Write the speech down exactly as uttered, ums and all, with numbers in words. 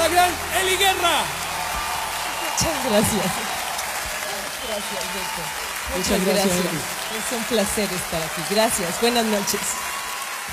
la gran Eli Guerra. Muchas gracias. Gracias, Beto. Muchas, Muchas gracias, gracias. Eli. Es un placer estar aquí. Gracias. Buenas noches.